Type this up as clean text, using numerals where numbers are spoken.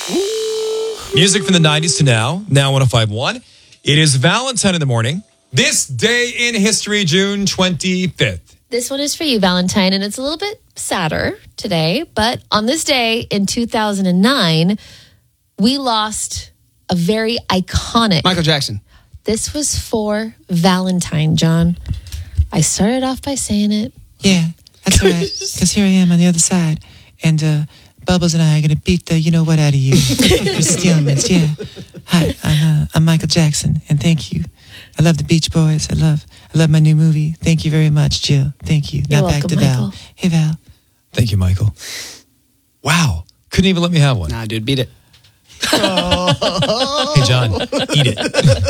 Music from the 90s to now 105.1. It is Valentine in the morning. This day in history, June 25th. This one is for you, Valentine, and it's a little bit sadder today. But on this day in 2009, we lost a very iconic... Michael Jackson. This was for Valentine, John. I started off by saying it. Yeah, that's right. Because here I am on the other side. And Bubbles and I are going to beat the you-know-what out of you. Chris Steelmans, yeah. Hi, I'm Michael Jackson, and thank you. I love the Beach Boys. I love my new movie. Thank you very much, Jill. Thank you. You're Now back welcome, to Val. Michael. Hey, Val. Thank you, Michael. Wow. Couldn't even let me have one. Nah, dude, beat it. Hey, John, eat it.